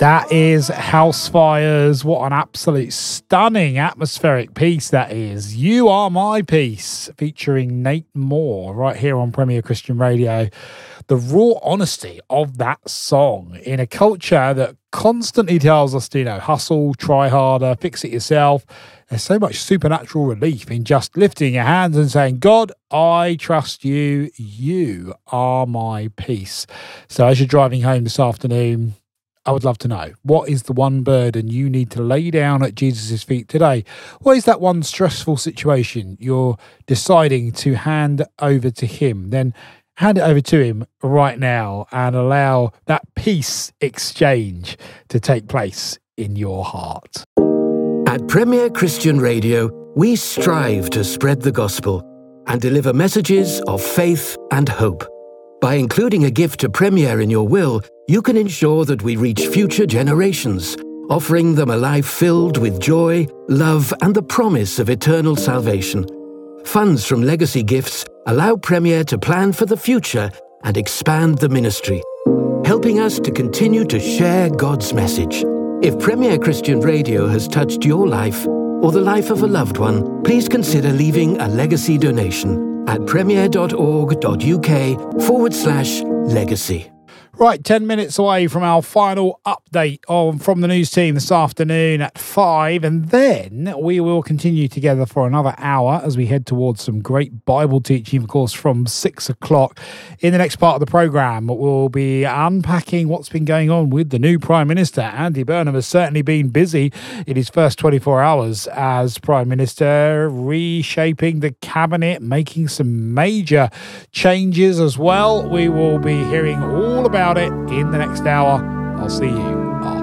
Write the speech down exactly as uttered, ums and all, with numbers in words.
That is Housefires. What an absolute stunning atmospheric piece that is. You Are My Peace, featuring Nate Moore, right here on Premier Christian Radio. The raw honesty of that song in a culture that constantly tells us to, you know, hustle, try harder, fix it yourself. There's so much supernatural relief in just lifting your hands and saying, God, I trust you. You are my peace. So as you're driving home this afternoon, I would love to know, what is the one burden you need to lay down at Jesus' feet today? What is that one stressful situation you're deciding to hand over to him? Then hand it over to him right now and allow that peace exchange to take place in your heart. At Premier Christian Radio, we strive to spread the gospel and deliver messages of faith and hope. By including a gift to Premier in your will, you can ensure that we reach future generations, offering them a life filled with joy, love, and the promise of eternal salvation. Funds from legacy gifts allow Premier to plan for the future and expand the ministry, helping us to continue to share God's message. If Premier Christian Radio has touched your life or the life of a loved one, please consider leaving a legacy donation at premier.org.uk forward slash legacy. Right, ten minutes away from our final update on from the news team this afternoon at five, and then we will continue together for another hour as we head towards some great Bible teaching, of course, from six o'clock. In the next part of the programme, we'll be unpacking what's been going on with the new Prime Minister. Andy Burnham has certainly been busy in his first twenty-four hours as Prime Minister, reshaping the cabinet, making some major changes as well. We will be hearing all about it in the next hour. I'll see you after.